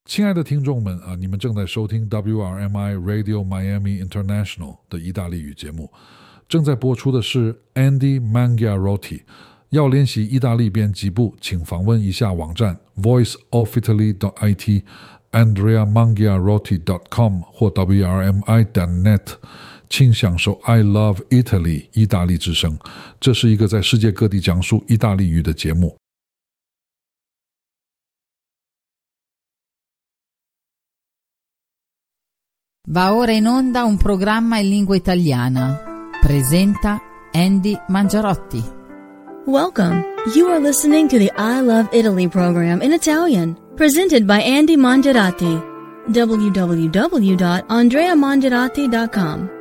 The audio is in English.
亲爱的听众们啊，你们正在收听 WRMI Radio Miami International 的意大利语节目，正在播出的是 Andy Mangiarotti。要练习意大利编辑部，请访问一下网站 voiceofitaly.it andreamangiarotti.com 或 wrmi.net， 请享受 I Love Italy 意大利之声。这是一个在世界各地讲述意大利语的节目。 Va ora in onda un programma in lingua italiana. Presenta Andy Mangiarotti. Welcome. You are listening to the I Love Italy program in Italian, presented by Andy Mangiarotti. www.andreamangiarotti.com.